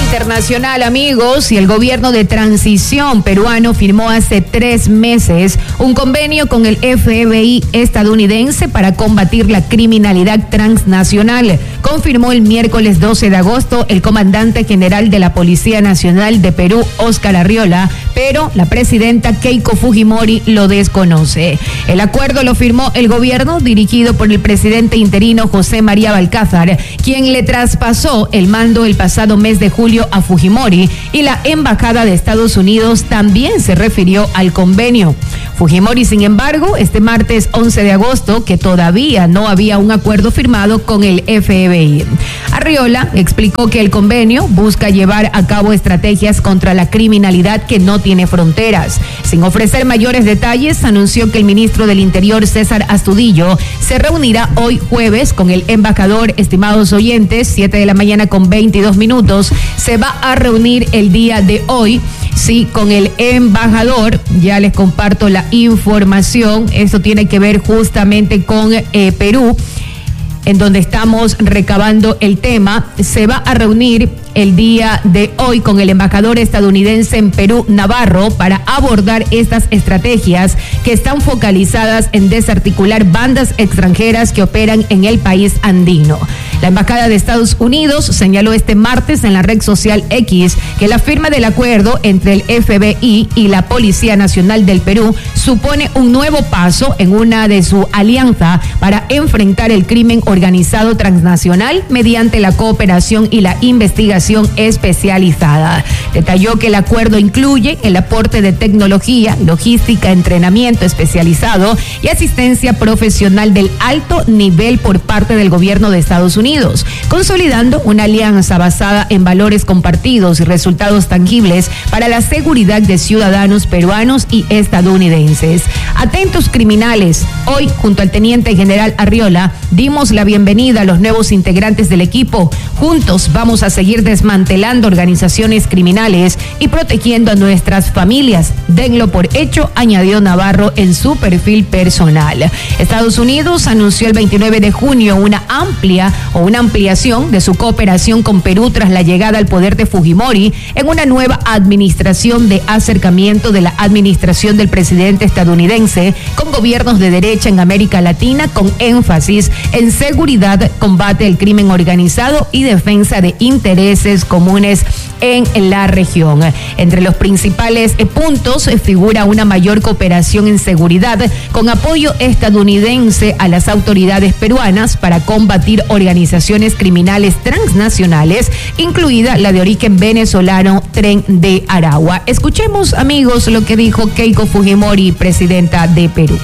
Internacional, amigos, y el gobierno de transición peruano firmó hace 3 meses un convenio con el FBI estadounidense para combatir la criminalidad transnacional. Confirmó el miércoles 12 de agosto el comandante general de la Policía Nacional de Perú, Óscar Arriola, pero la presidenta Keiko Fujimori lo desconoce. El acuerdo lo firmó el gobierno dirigido por el presidente interino José María Balcázar, quien le traspasó el mando el pasado mes de julio a Fujimori, y la embajada de Estados Unidos también se refirió al convenio. Fujimori, sin embargo, este martes 11 de agosto, que todavía no había un acuerdo firmado con el FBI. Arriola explicó que el convenio busca llevar a cabo estrategias contra la criminalidad que no tiene fronteras. Sin ofrecer mayores detalles, anunció que el ministro del Interior, César Astudillo, se reunirá hoy jueves con el embajador. Estimados oyentes, 7:22 a.m, se va a reunir el día de hoy, sí, con el embajador. Ya les comparto la información. Esto tiene que ver justamente con Perú, en donde estamos recabando el tema. Se va a reunir el día de hoy con el embajador estadounidense en Perú, Navarro, para abordar estas estrategias que están focalizadas en desarticular bandas extranjeras que operan en el país andino. La embajada de Estados Unidos señaló este martes en la red social X que la firma del acuerdo entre el FBI y la Policía Nacional del Perú supone un nuevo paso en una de su alianza para enfrentar el crimen organizado transnacional mediante la cooperación y la investigación especializada. Detalló que el acuerdo incluye el aporte de tecnología, logística, entrenamiento especializado y asistencia profesional del alto nivel por parte del gobierno de Estados Unidos, consolidando una alianza basada en valores compartidos y resultados tangibles para la seguridad de ciudadanos peruanos y estadounidenses. Atentos criminales, hoy junto al teniente general Arriola dimos la bienvenida a los nuevos integrantes del equipo. Juntos vamos a seguir desmantelando organizaciones criminales y protegiendo a nuestras familias. Denlo por hecho, añadió Navarro en su perfil personal. Estados Unidos anunció el 29 de junio una ampliación de su cooperación con Perú tras la llegada al poder de Fujimori en una nueva administración de acercamiento de la administración del presidente estadounidense con gobiernos de derecha en América Latina, con énfasis en seguridad, combate al crimen organizado y defensa de intereses comunes en la región. Entre los principales puntos figura una mayor cooperación en seguridad con apoyo estadounidense a las autoridades peruanas para combatir organizaciones criminales transnacionales, incluida la de origen venezolano Tren de Aragua. Escuchemos, amigos, lo que dijo Keiko Fujimori, presidenta de Perú.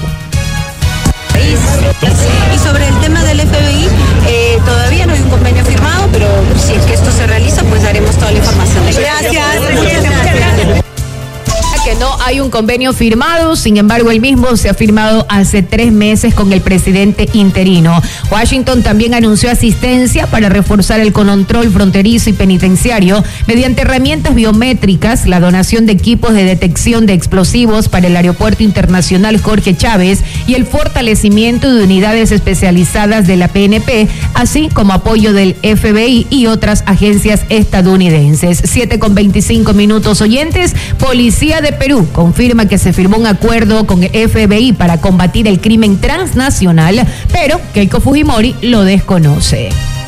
Y sobre el tema del FBI, todavía no hay un convenio firmado, pero si es que esto se realiza, pues daremos toda la información. Gracias. Muchas gracias. Que no hay un convenio firmado, sin embargo el mismo se ha firmado hace 3 meses con el presidente interino. Washington también anunció asistencia para reforzar el control fronterizo y penitenciario mediante herramientas biométricas, la donación de equipos de detección de explosivos para el Aeropuerto Internacional Jorge Chávez y el fortalecimiento de unidades especializadas de la PNP, así como apoyo del FBI y otras agencias estadounidenses. 7:25 oyentes. Policía de Perú confirma que se firmó un acuerdo con el FBI para combatir el crimen transnacional, pero Keiko Fujimori lo desconoce.